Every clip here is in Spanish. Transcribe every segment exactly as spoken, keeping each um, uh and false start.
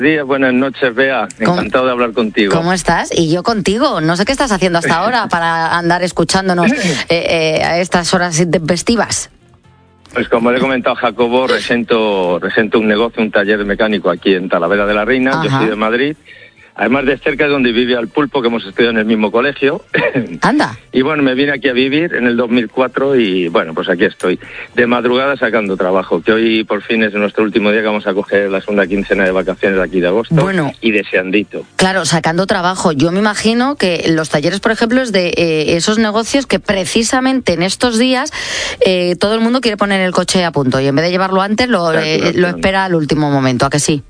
Días, buenas noches, Bea. Encantado de hablar contigo. ¿Cómo estás? Y yo contigo. No sé qué estás haciendo hasta ahora para andar escuchándonos eh, eh, a estas horas intempestivas. Pues como le he comentado a Jacobo, resento, resento un negocio, un taller mecánico aquí en Talavera de la Reina. Ajá. Yo soy de Madrid. Además de cerca de donde vive al Pulpo, que hemos estudiado en el mismo colegio. Anda. Y bueno, me vine aquí a vivir en el dos mil cuatro y bueno, pues aquí estoy. De madrugada sacando trabajo, que hoy por fin es nuestro último día que vamos a coger la segunda quincena de vacaciones de aquí de agosto. Bueno. Y deseandito. Claro, sacando trabajo. Yo me imagino que los talleres, por ejemplo, es de eh, esos negocios que precisamente en estos días eh, todo el mundo quiere poner el coche a punto y en vez de llevarlo antes lo, eh, lo espera al último momento. ¿A que sí?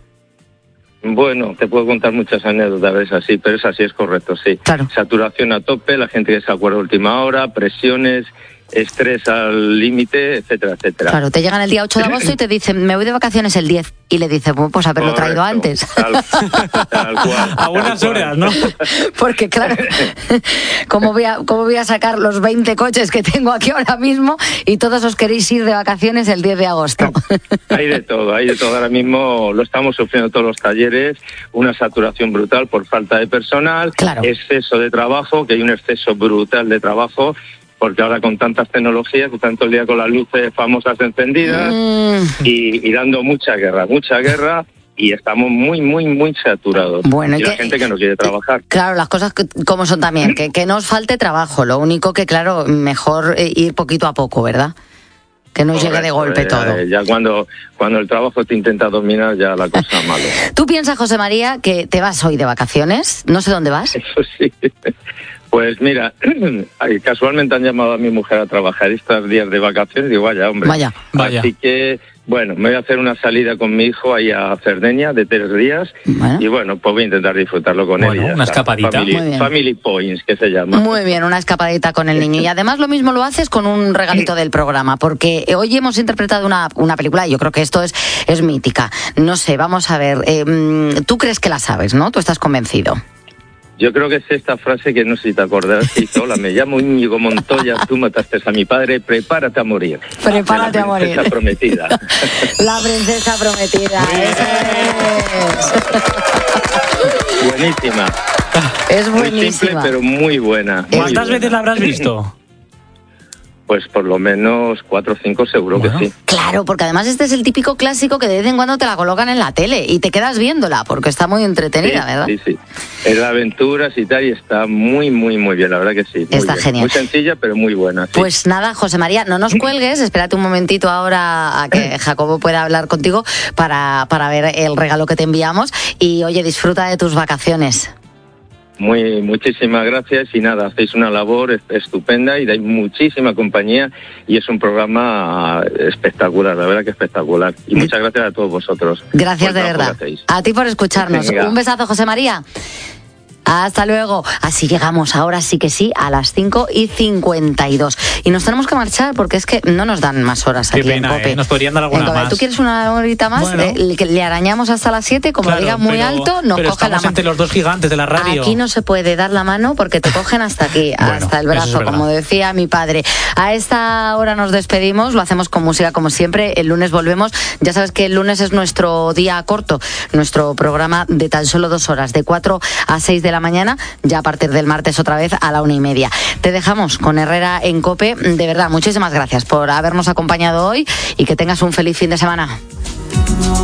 Bueno, te puedo contar muchas anécdotas, es así, pero es así, es correcto, sí. Claro. Saturación a tope, la gente que se acuerda a última hora, presiones, estrés al límite, etcétera, etcétera. Claro, te llegan el día ocho de agosto y te dicen, me voy de vacaciones el diez. Y le dices, bueno, pues haberlo Correcto, traído antes. Tal, tal cual. A buenas horas, ¿no? Porque claro, ¿cómo voy, a, ¿cómo voy a sacar los veinte coches que tengo aquí ahora mismo y todos os queréis ir de vacaciones el diez de agosto? Hay de todo, hay de todo. Ahora mismo lo estamos sufriendo todos los talleres, una saturación brutal por falta de personal, claro. Exceso de trabajo, que hay un exceso brutal de trabajo, porque ahora con tantas tecnologías, tanto el día con las luces famosas encendidas mm. y, y dando mucha guerra, mucha guerra. Y estamos muy, muy, muy saturados. Bueno, y, y la que, gente que no quiere trabajar. Claro, las cosas que, como son también, que, que no os falte trabajo. Lo único que, claro, mejor eh, ir poquito a poco, ¿verdad? Que no Correcto, llegue de golpe eh, todo. Ya cuando, cuando el trabajo te intenta dominar, ya la cosa malo. ¿Tú piensas, José María, que te vas hoy de vacaciones? No sé dónde vas. Eso sí. Pues mira, casualmente han llamado a mi mujer a trabajar estos días de vacaciones. Digo, vaya, hombre. Vaya, vaya. Así que, bueno, me voy a hacer una salida con mi hijo ahí a Cerdeña de tres días. Bueno. Y bueno, pues voy a intentar disfrutarlo con bueno, él. Una escapadita. Family, Muy bien. Family Points, que se llama. Muy bien, una escapadita con el niño. Y además lo mismo lo haces con un regalito del programa, porque hoy hemos interpretado una, una película y yo creo que esto es, es mítica. No sé, vamos a ver. Eh, tú crees que la sabes, ¿no? Tú estás convencido. Yo creo que es esta frase que no sé si te acordarás. Hola, me llamo Íñigo Montoya, tú mataste a mi padre, prepárate a morir. Prepárate a morir. La princesa prometida. La princesa prometida. Es. Buenísima. Es buenísima. Muy simple, pero muy buena. Muy ¿Cuántas buena. veces la habrás visto? Pues por lo menos cuatro o cinco seguro bueno. que sí. Claro, porque además este es el típico clásico que de vez en cuando te la colocan en la tele y te quedas viéndola porque está muy entretenida, sí, ¿verdad? Sí, sí. Es de aventuras y tal y está muy, muy, muy bien, la verdad que sí. Muy está bien. genial. Muy sencilla, pero muy buena. Sí. Pues nada, José María, no nos cuelgues, espérate un momentito ahora a que Jacobo pueda hablar contigo para, para ver el regalo que te enviamos y oye, disfruta de tus vacaciones. Muy, muchísimas gracias y nada, hacéis una labor estupenda y dais muchísima compañía y es un programa espectacular, la verdad que espectacular. Y muchas gracias a todos vosotros. Gracias de verdad. A ti por escucharnos. Venga. Un besazo, José María. Hasta luego. Así llegamos ahora sí que sí a las cinco y cincuenta y dos. Y nos tenemos que marchar porque es que no nos dan más horas Qué aquí pena, en COPE. ¿eh? Nos podrían dar alguna más. ¿Tú quieres una horita más? Bueno. Eh, que le arañamos hasta las siete, como claro, digas muy pero, alto, nos pero cogen la mano. entre los dos gigantes de la radio. Aquí no se puede dar la mano porque te cogen hasta aquí, bueno, hasta el brazo, como decía mi padre. A esta hora nos despedimos, lo hacemos con música como siempre. El lunes volvemos. Ya sabes que el lunes es nuestro día corto, nuestro programa de tan solo dos horas, de cuatro a seis de la mañana. Ya a partir del martes otra vez a la una y media. Te dejamos con Herrera en COPE. De verdad, muchísimas gracias por habernos acompañado hoy y que tengas un feliz fin de semana.